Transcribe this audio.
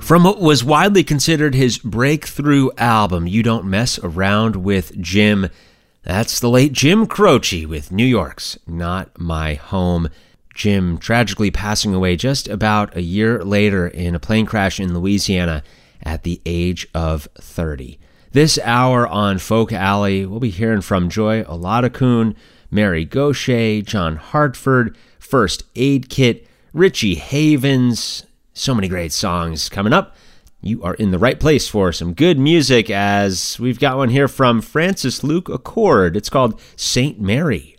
From what was widely considered his breakthrough album, You Don't Mess Around with Jim, that's the late Jim Croce with New York's Not My Home. Jim tragically passing away just about a year later in a plane crash in Louisiana at the age of 30. This hour on Folk Alley, we'll be hearing from Joy Oladokun, Mary Gauthier, John Hartford, First Aid Kit, Richie Havens. So many great songs coming up. You are in the right place for some good music, as we've got one here from Francis Luke Accord. It's called Saint Mary.